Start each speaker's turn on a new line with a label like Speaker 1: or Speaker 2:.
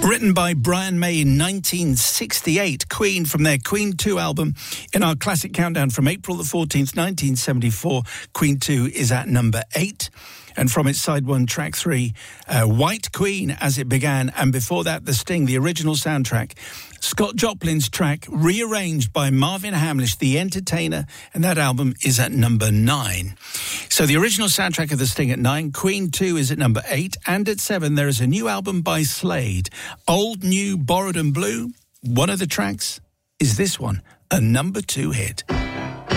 Speaker 1: Written by Brian May in 1968, Queen from their Queen 2 album. In our classic countdown from April the 14th, 1974, Queen 2 is at number 8. And from its side 1, track 3, White Queen, As It Began. And before that, The Sting, the original soundtrack. Scott Joplin's track, rearranged by Marvin Hamlish, The Entertainer, and that album is at number 9. So the original soundtrack of The Sting at 9, Queen 2 is at number 8, and at 7 there is a new album by Slade, Old, New, Borrowed and Blue. One of the tracks is this one, a number 2 hit.